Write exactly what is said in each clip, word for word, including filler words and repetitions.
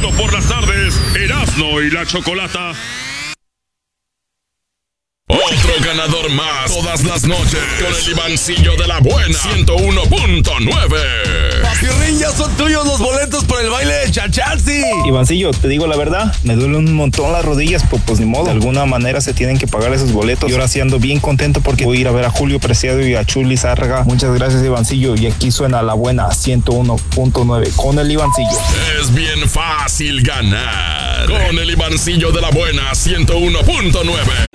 chido por las tardes, Erasmo y la Chocolata. Otro ganador más todas las noches con el Ivancillo de la Buena ciento uno punto nueve. Papirrín, ya son tuyos los boletos por el baile de Chachalsi. Ivancillo, te digo la verdad, me duele un montón las rodillas, pues, pues ni modo. De alguna manera se tienen que pagar esos boletos. Y ahora sí ando bien contento porque voy a ir a ver a Julio Preciado y a Chuli Zárraga. Muchas gracias, Ivancillo. Y aquí suena la Buena ciento uno punto nueve con el Ivancillo. Es bien fácil ganar con el Ivancillo de la Buena ciento uno punto nueve.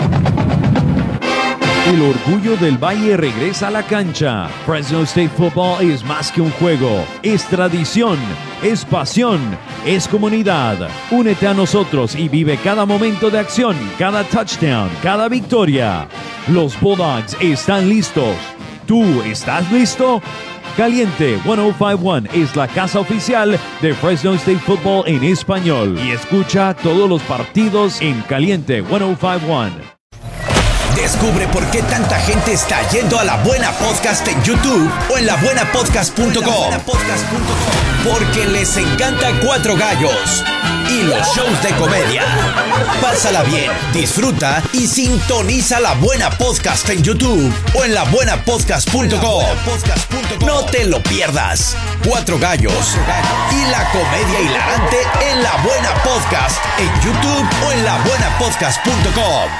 El orgullo del Valle regresa a la cancha. Fresno State Football es más que un juego, es tradición, es pasión, es comunidad. Únete a nosotros y vive cada momento de acción, cada touchdown, cada victoria. Los Bulldogs están listos. ¿Tú estás listo? Caliente ciento cincuenta y uno es la casa oficial de Fresno State Football en español. Y escucha todos los partidos en Caliente ciento cincuenta y uno. Descubre por qué tanta gente está yendo a La Buena Podcast en YouTube o en la buena podcast punto com. Porque les encanta Cuatro Gallos y los shows de comedia. Pásala bien, disfruta y sintoniza La Buena Podcast en YouTube o en la buena podcast punto com. No te lo pierdas. Cuatro Gallos y la comedia hilarante en La Buena Podcast en YouTube o en la buena podcast punto com.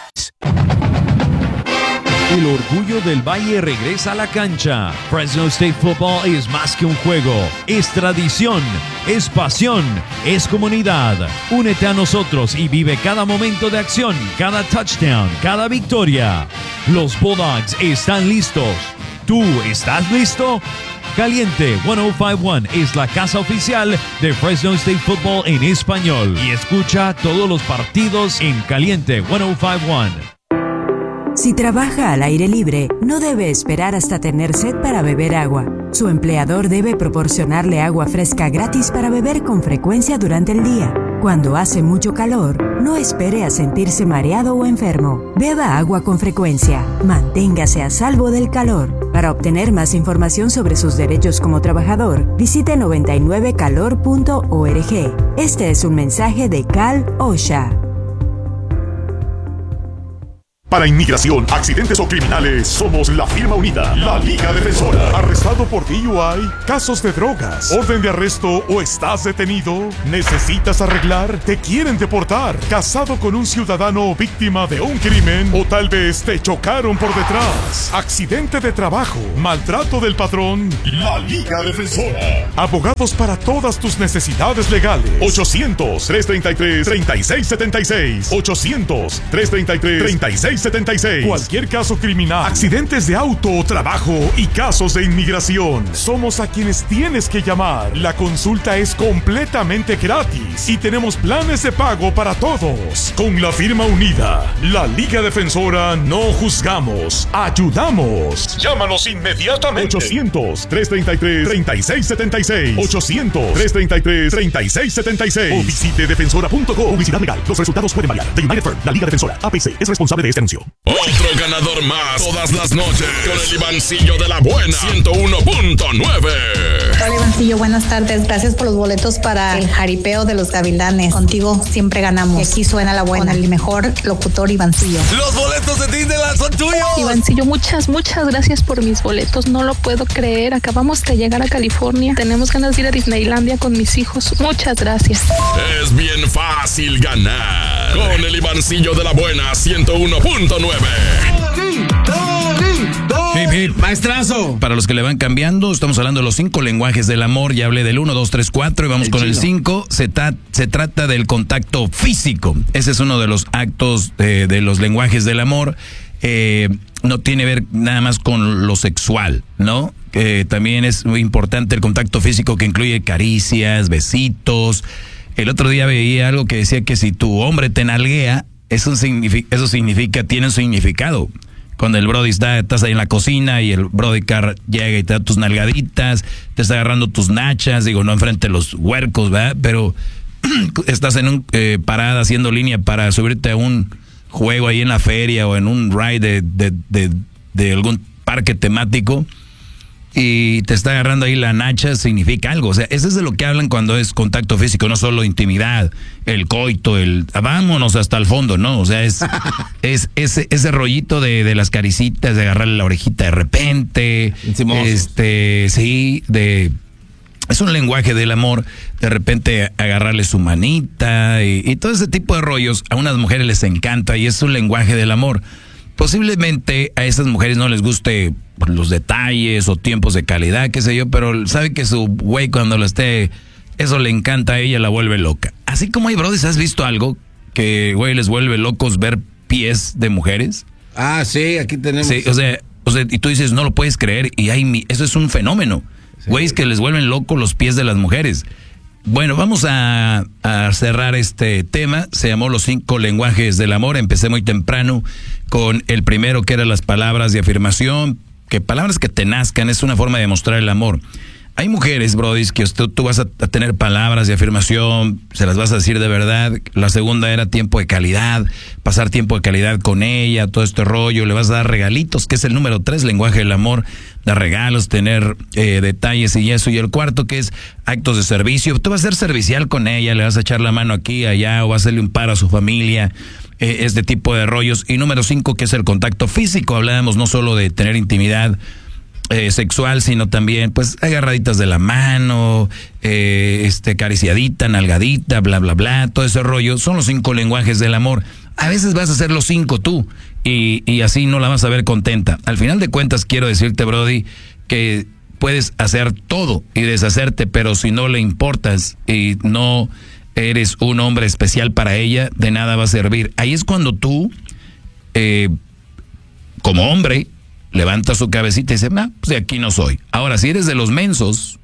El orgullo del Valle regresa a la cancha. Fresno State Football es más que un juego, es tradición, es pasión, es comunidad. Únete a nosotros y vive cada momento de acción, cada touchdown, cada victoria. Los Bulldogs están listos. ¿Tú estás listo? Caliente ciento cincuenta y uno es la casa oficial de Fresno State Football en español. Y escucha todos los partidos en Caliente ciento cincuenta y uno. Si trabaja al aire libre, no debe esperar hasta tener sed para beber agua. Su empleador debe proporcionarle agua fresca gratis para beber con frecuencia durante el día. Cuando hace mucho calor, no espere a sentirse mareado o enfermo. Beba agua con frecuencia. Manténgase a salvo del calor. Para obtener más información sobre sus derechos como trabajador, visite noventa y nueve calor punto org. Este es un mensaje de Cal OSHA. Para inmigración, accidentes o criminales, somos la firma unida, la Liga Defensora. ¿Arrestado por D U I? ¿Casos de drogas? ¿Orden de arresto o estás detenido? ¿Necesitas arreglar? ¿Te quieren deportar? ¿Casado con un ciudadano víctima de un crimen? ¿O tal vez te chocaron por detrás? ¿Accidente de trabajo? ¿Maltrato del patrón? La Liga Defensora. Abogados para todas tus necesidades legales. ochocientos, trescientos treinta y tres, treinta y seis setenta y seis. ochocientos, trescientos treinta y tres, treinta y seis setenta y seis. Cualquier caso criminal, accidentes de auto o trabajo y casos de inmigración. Somos a quienes tienes que llamar. La consulta es completamente gratis y tenemos planes de pago para todos. Con la firma unida, la Liga Defensora, no juzgamos, ayudamos. Llámanos inmediatamente. ochocientos, trescientos treinta y tres, treinta y seis setenta y seis. ochocientos, trescientos treinta y tres, treinta y seis setenta y seis. O visite defensora punto com. Publicidad legal. Los resultados pueden variar. The United Firm, la Liga Defensora, A P C, es responsable de este anuncio. Otro ganador más todas las noches con el Ivancillo de la Buena ciento uno punto nueve. Hola Ivancillo, buenas tardes. Gracias por los boletos para el jaripeo de los Gavilanes. Contigo siempre ganamos. Y aquí suena la Buena, el mejor locutor Ivancillo. Los boletos de Disneyland son tuyos. Ivancillo, muchas, muchas gracias por mis boletos. No lo puedo creer. Acabamos de llegar a California. Tenemos ganas de ir a Disneylandia con mis hijos. Muchas gracias. Es bien fácil ganar con el Ivancillo de la Buena ciento uno punto nueve. Hip, hip. Maestrazo. Para los que le van cambiando, estamos hablando de los cinco lenguajes del amor. Ya hablé del uno, dos, tres, cuatro y vamos el con chino. El cinco. Se, ta- se trata del contacto físico. Ese es uno de los actos de, de los lenguajes del amor. Eh, no tiene que ver nada más con lo sexual, ¿no? Eh, también es muy importante el contacto físico que incluye caricias, besitos. El otro día veía algo que decía que si tu hombre te nalguea, eso significa, eso significa, tiene un significado. Cuando el brody está, estás ahí en la cocina y el brody car llega y te da tus nalgaditas, te está agarrando tus nachas, digo, no enfrente de los huercos, ¿verdad? Pero estás en un eh, parada haciendo línea para subirte a un juego ahí en la feria o en un ride de, de, de, de algún parque temático y te está agarrando ahí la nacha, significa algo. O sea, eso es de lo que hablan cuando es contacto físico, no solo intimidad, el coito, el vámonos hasta el fondo, ¿no? O sea, es, es ese, ese rollito de, de las caricitas, de agarrarle la orejita de repente, Encimosos. este, sí, de... Es un lenguaje del amor, de repente agarrarle su manita y, y todo ese tipo de rollos a unas mujeres les encanta y es un lenguaje del amor. Posiblemente a esas mujeres no les guste los detalles o tiempos de calidad, qué sé yo, pero sabe que su güey cuando lo esté, eso le encanta a ella, la vuelve loca. Así como hay brothers, ¿has visto algo que, güey, les vuelve locos ver pies de mujeres? Ah, sí, aquí tenemos. Sí, o sea, o sea, y tú dices, no lo puedes creer, y hay, eso es un fenómeno. Sí. Güeyes que les vuelven locos los pies de las mujeres. Bueno, vamos a, a cerrar este tema. Se llamó Los cinco lenguajes del amor. Empecé muy temprano con el primero, que eran las palabras de afirmación. Que palabras que te nazcan es una forma de mostrar el amor. Hay mujeres, brodis, que usted, tú vas a, a tener palabras de afirmación, se las vas a decir de verdad. La segunda era tiempo de calidad, pasar tiempo de calidad con ella, todo este rollo. Le vas a dar regalitos, que es el número tres, lenguaje del amor, dar regalos, tener eh, detalles y eso. Y el cuarto, que es actos de servicio. Tú vas a ser servicial con ella, le vas a echar la mano aquí, allá, o vas a hacerle un paro a su familia. Eh, este tipo de rollos. Y número cinco, que es el contacto físico. Hablábamos no solo de tener intimidad Eh, sexual, sino también pues agarraditas de la mano, eh, este acariciadita, nalgadita, bla bla bla, todo ese rollo. Son los cinco lenguajes del amor. A veces vas a hacer los cinco tú y, y así no la vas a ver contenta. Al final de cuentas quiero decirte, Brody, que puedes hacer todo y deshacerte, pero si no le importas y no eres un hombre especial para ella, de nada va a servir. Ahí es cuando tú eh, como hombre levanta su cabecita y dice, nah, pues de aquí no soy. Ahora, si eres de los mensos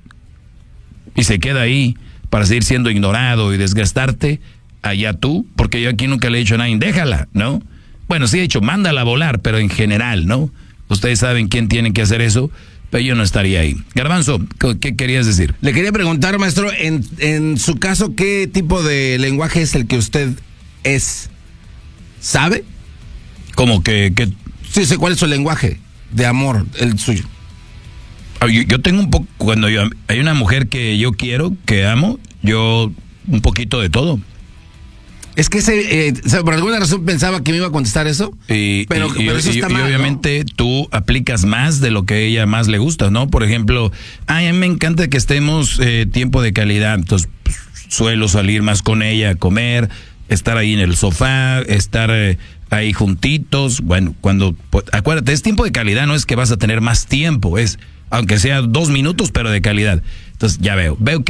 y se queda ahí para seguir siendo ignorado y desgastarte, allá tú, porque yo aquí nunca le he dicho a nadie, déjala, ¿no? Bueno, sí he dicho, mándala a volar, pero en general, ¿no? Ustedes saben quién tiene que hacer eso, pero yo no estaría ahí. Garbanzo, ¿qué querías decir? Le quería preguntar, maestro, en, en su caso, ¿qué tipo de lenguaje es el que usted es? ¿Sabe? ¿Cómo que...? que... Sí, sé cuál es su lenguaje de amor, el suyo. Yo, yo tengo un poco, cuando yo, hay una mujer que yo quiero, que amo, yo un poquito de todo. Es que ese, eh, o sea, por alguna razón pensaba que me iba a contestar eso, y, pero, y, pero y, eso está y, mal, y obviamente ¿no? Tú aplicas más de lo que a ella más le gusta, ¿no? Por ejemplo, ay, a mí me encanta que estemos eh, tiempo de calidad, entonces pues, suelo salir más con ella a comer, estar ahí en el sofá, estar... Eh, ahí juntitos, bueno, cuando, pues, acuérdate, es tiempo de calidad, no es que vas a tener más tiempo, es, aunque sea dos minutos, pero de calidad. Entonces, ya veo, veo que